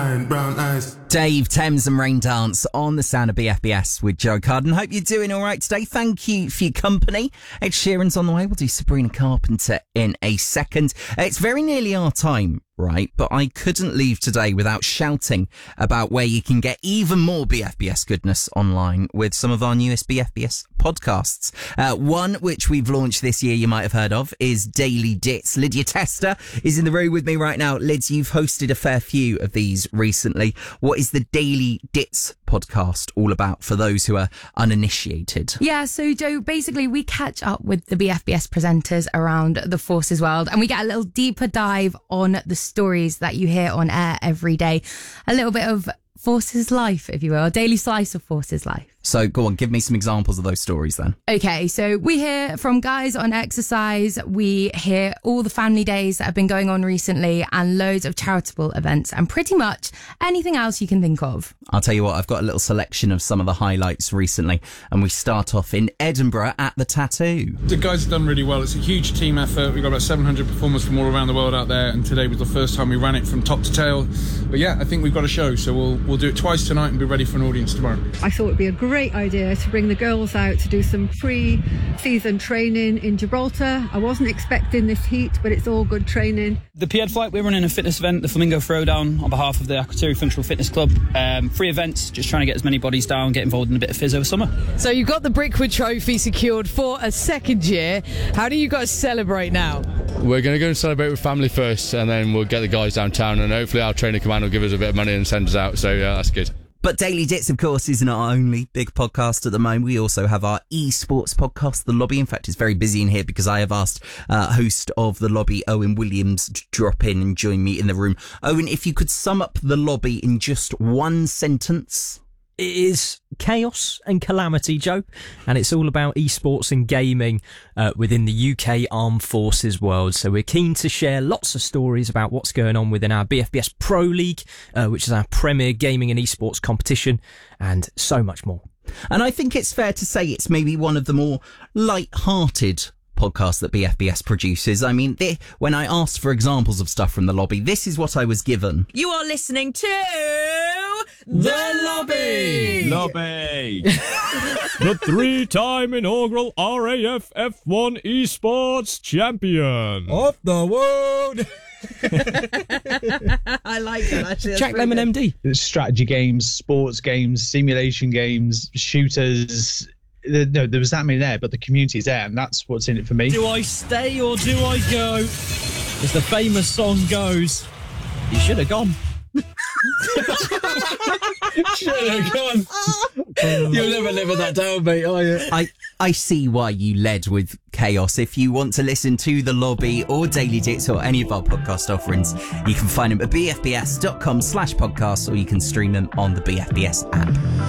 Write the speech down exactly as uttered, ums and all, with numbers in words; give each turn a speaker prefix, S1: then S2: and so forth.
S1: iron brown eyes.
S2: Dave, Thames and Rain Dance on the sound of B F B S with Joe Carden. Hope you're doing all right today. Thank you for your company. Ed Sheeran's on the way. We'll do Sabrina Carpenter in a second. It's very nearly our time, right? But I couldn't leave today without shouting about where you can get even more B F B S goodness online with some of our newest B F B S podcasts. Uh, one which we've launched this year you might have heard of is Daily Dits. Lydia Tester is in the room with me right now. Lids, you've hosted a fair few of these recently. What is the Daily Dits podcast all about for those who are uninitiated?
S3: Yeah, so Joe, basically we catch up with the B F B S presenters around the Forces world and we get a little deeper dive on the stories that you hear on air every day. A little bit of Forces life, if you will, a daily slice of Forces life.
S2: So go on, give me some examples of those stories then.
S3: Okay, so we hear from guys on exercise, we hear all the family days that have been going on recently and loads of charitable events and pretty much anything else you can think of.
S2: I'll tell you what, I've got a little selection of some of the highlights recently and we start off in Edinburgh at the Tattoo.
S4: The guys have done really well. It's a huge team effort. We've got about seven hundred performers from all around the world out there and today was the first time we ran it from top to tail. But yeah, I think we've got a show, so we'll we'll do it twice tonight and be ready for an audience tomorrow.
S5: I thought it would be a great idea to bring the girls out to do some pre-season training in Gibraltar. I wasn't expecting this heat, but it's all good training.
S6: The P E D flight, we're running a fitness event, the Flamingo Throwdown, on behalf of the Akrotiri Functional Fitness Club. Um, free events, just trying to get as many bodies down, get involved in a bit of phys over summer.
S7: So you've got the Brickwood Trophy secured for a second year. How do you guys celebrate now?
S8: We're going to go and celebrate with family first, and then we'll get the guys downtown, and hopefully our trainer command will give us a bit of money and send us out, so yeah, that's good.
S2: But Daily Dits, of course, isn't our only big podcast at the moment. We also have our esports podcast, The Lobby. In fact, it's very busy in here because I have asked uh, host of The Lobby, Owen Williams, to drop in and join me in the room. Owen, if you could sum up The Lobby in just one sentence.
S9: It is chaos and calamity, Joe, and it's all about esports and gaming uh, within the U K Armed Forces world. So we're keen to share lots of stories about what's going on within our B F B S Pro League, uh, which is our premier gaming and esports competition, and so much more.
S2: And I think it's fair to say it's maybe one of the more light-hearted podcast that B F B S produces. I mean, they, when I asked for examples of stuff from The Lobby, this is what I was given.
S10: You are listening to
S11: The Lobby!
S12: Lobby! The three-time inaugural R A F F one esports champion
S11: of the world!
S10: I like that, actually.
S9: Jack Lemon M D.
S13: Strategy games, sports games, simulation games, shooters. No, there was that many there, but the community's there, and that's what's in it for me.
S11: Do I stay or do I go? As the famous song goes, you should have gone.
S13: Should have gone. You'll never live that down, mate, are you?
S2: I, I see why you led with chaos. If you want to listen to The Lobby or Daily Dits or any of our podcast offerings, you can find them at bfbs.com slash podcasts or you can stream them on the B F B S app.